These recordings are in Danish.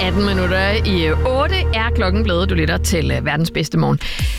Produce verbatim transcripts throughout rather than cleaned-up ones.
atten minutter i otte er klokken blevet. Du lytter til uh, verdens bedste morgen.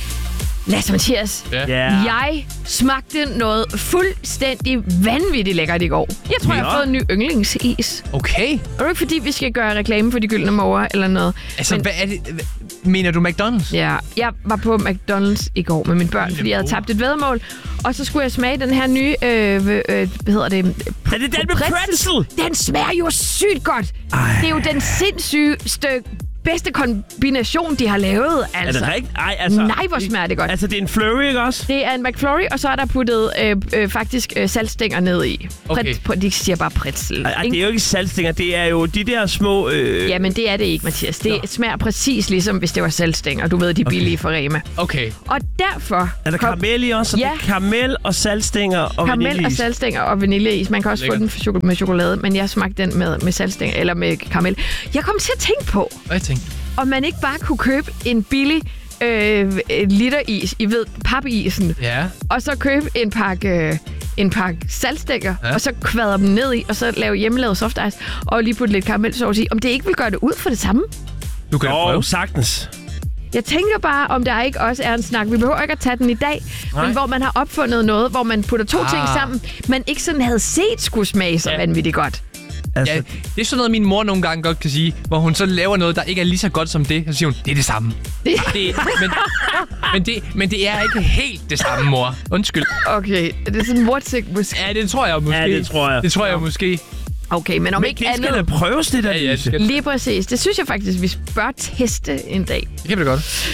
Lasse Mathias, Ja. Yeah. jeg smagte noget fuldstændig vanvittigt lækkert i går. Jeg tror, Ja. jeg har fået en ny yndlingsis. Okay. Og det er ikke fordi, vi skal gøre reklame for de gyldne måger eller noget. Altså, Men- hvad er det? Hvad- Mener du McDonald's? Ja, jeg var på McDonald's i går med mine børn, fordi jeg havde tabt et væddemål. Og så skulle jeg smage den her nye, øh, øh, hvad hedder det? Er det den med pretzel? Den smager jo sygt godt. Ej. Det er jo den sindssygeste, bedste kombination, de har lavet. Altså. Er det rigtigt? Ej, altså... Nej, hvor smager det godt. Altså, det er en flurry, ikke også? Det er en McFlurry, og så er der puttet øh, øh, faktisk øh, saltstænger ned i. Okay. Pret, pret, de siger bare pretzel. Ej, det er jo ikke saltstænger, det er jo de der små... Øh... Jamen, det er det ikke, Mathias. Det Nå. smager præcis ligesom, hvis det var saltstænger. Du ved, de billige fra Rema. Okay. Og derfor... Er der karamel i også? Så Ja. det er karamel og saltstænger og Karamel og vaniljeis. saltstænger og vaniljeis. Man kan også Lækkert. få den for choko- med chokolade, men jeg smagte den med, med saltstænger eller med karamel. Jeg kom til at tænke på, Hvad jeg tænkte? om man ikke bare kunne købe en billig øh, literis, I ved, papisen, Ja. og så købe en pakke, øh, en pakke saltstænger, Ja. ja. og så kvadre dem ned i, og så lave hjemmelavet soft ice, og lige putte lidt karamelsauce i. Om det ikke vil gøre det ud for det samme? Du kan da Åh, prøve. sagtens. Jeg tænker bare, om der ikke også er en snak. Vi behøver ikke at tage den i dag, Nej. men hvor man har opfundet noget, hvor man putter to Ah. ting sammen, man ikke sådan havde set skulle smage så Ja. vanvittigt godt. Altså, Ja, det er sådan noget, min mor nogle gange godt kan sige, hvor hun så laver noget, der ikke er lige så godt som det. Så siger hun, det er det samme. Det- Det, men, men, det, men det er ikke helt det samme, mor. Undskyld. Okay, det er sådan en wordsick måske. Ja, det tror jeg måske. Ja, det tror jeg. Det tror jeg måske. Okay, men om men ikke det skal da andet... prøves, det der, Ja, ja, det Lise. skal- Lige præcis. Det synes jeg faktisk, vi bør teste en dag. Det kan vi da godt.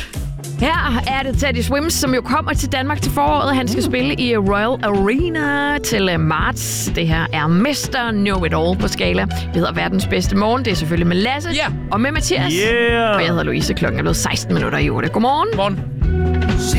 Her er det Teddy Swims, som jo kommer til Danmark til foråret. Han skal spille i Royal Arena til øh, marts. Det her er mister Know It All på skala. Det hedder verdens bedste morgen. Det er selvfølgelig med Lasse Ja. og med Mathias. Yeah! Og jeg hedder Louise. Klokken er blevet seksten minutter i otte. Godmorgen. Morgen.